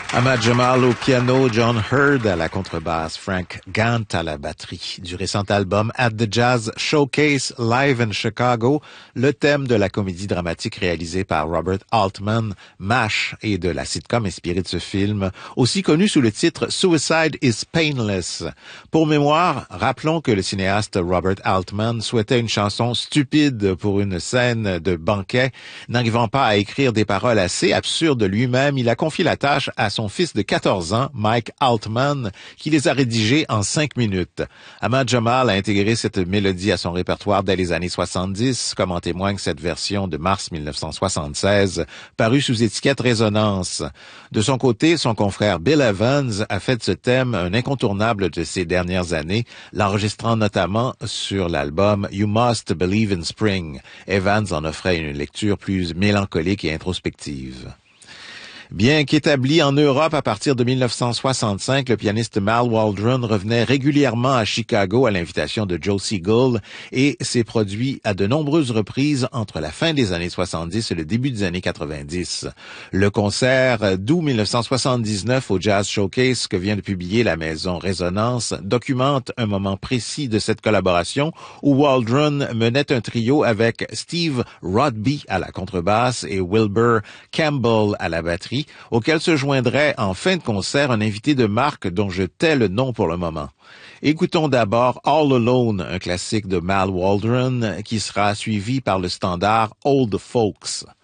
Ahmad Jamal au piano, John Hurd à la contrebasse, Frank Gant à la batterie. Du récent album At the Jazz Showcase Live in Chicago, le thème de la comédie dramatique réalisée par Robert Altman, MASH, et de la sitcom inspirée de ce film, aussi connu sous le titre Suicide is Painless. Pour mémoire, rappelons que le cinéaste Robert Altman souhaitait une chanson stupide pour une scène de banquet. N'arrivant pas à écrire des paroles assez absurdes lui-même, il a confié la tâche à son fils de 14 ans, Mike Altman, qui les a rédigés en 5 minutes. Ahmad Jamal a intégré cette mélodie à son répertoire dès les années 70, comme en témoigne cette version de mars 1976, parue sous étiquette Résonance. De son côté, son confrère Bill Evans a fait de ce thème un incontournable de ces dernières années, l'enregistrant notamment sur l'album You Must Believe in Spring. Evans en offrait une lecture plus mélancolique et introspective. Bien qu'établi en Europe à partir de 1965, le pianiste Mal Waldron revenait régulièrement à Chicago à l'invitation de Joe Siegel et s'est produit à de nombreuses reprises entre la fin des années 70 et le début des années 90. Le concert d'août 1979 au Jazz Showcase que vient de publier la maison Résonance documente un moment précis de cette collaboration où Waldron menait un trio avec Steve Rodby à la contrebasse et Wilbur Campbell à la batterie, auquel se joindrait en fin de concert un invité de marque dont je tais le nom pour le moment. Écoutons d'abord All Alone, un classique de Mal Waldron, qui sera suivi par le standard Old Folks.